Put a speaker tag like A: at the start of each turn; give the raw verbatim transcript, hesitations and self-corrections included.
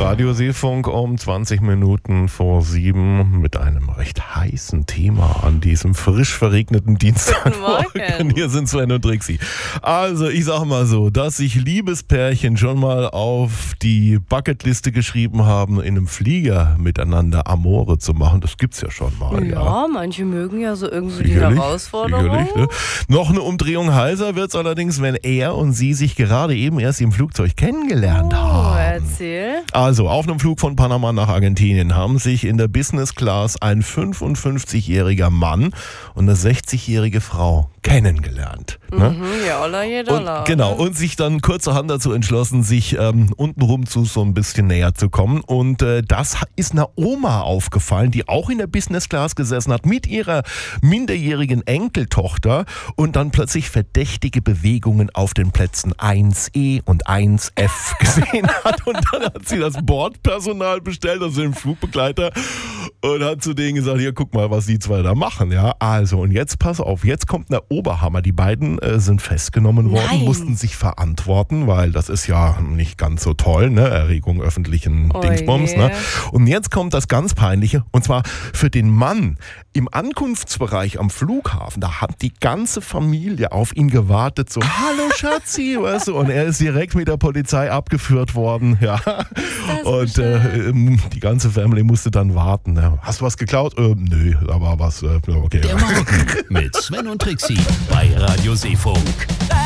A: Radio Seefunk um zwanzig Minuten vor sieben mit einem recht heißen Thema an diesem frisch verregneten Dienstagmorgen. Hier sind Sven und Trixi. Also ich sag mal so, dass sich Liebespärchen schon mal auf die Bucketliste geschrieben haben, in einem Flieger miteinander Amore zu machen, das gibt's ja schon mal.
B: Ja,
A: ja.
B: Manche mögen ja so irgendwie die
A: Sicherlich,
B: Herausforderung.
A: sicherlich, ne? Noch eine Umdrehung heißer wird's allerdings, wenn er und sie sich gerade eben erst im Flugzeug kennengelernt
B: Oh,
A: haben.
B: erzähl.
A: Also, auf einem Flug von Panama nach Argentinien haben sich in der Business Class ein fünfundfünfzigjähriger Mann und eine sechzigjährige Frau kennengelernt. Ne?
B: Mhm, ja, olla, jeder
A: Und, genau, und sich dann kurzerhand dazu entschlossen, sich ähm, untenrum zu so ein bisschen näher zu kommen. Und äh, das ist einer Oma aufgefallen, die auch in der Business Class gesessen hat, mit ihrer minderjährigen Enkeltochter und dann plötzlich verdächtige Bewegungen auf den Plätzen eins E und eins F gesehen hat. Und dann hat sie das Bordpersonal bestellt, also den Flugbegleiter, und hat zu denen gesagt, hier, guck mal, was die zwei da machen. Ja, also, und jetzt pass auf, jetzt kommt der Oberhammer. Die beiden äh, sind festgenommen worden,
B: Nein.
A: mussten sich verantworten, weil das ist ja nicht ganz so toll, ne? Erregung öffentlichen
B: Oh
A: Dingsbums.
B: je.
A: Ne? Und jetzt kommt das ganz Peinliche, und zwar für den Mann im Ankunftsbereich am Flughafen. Da hat die ganze Familie auf ihn gewartet, so, hallo Schatzi, weißt du, und er ist direkt mit der Polizei abgeführt worden. Ja. Und äh, die ganze Family musste dann warten. Ne? Hast du was geklaut? Äh, nö, aber was, äh, okay.
C: Der Morgen mit Sven und Trixi bei Radio Seefunk.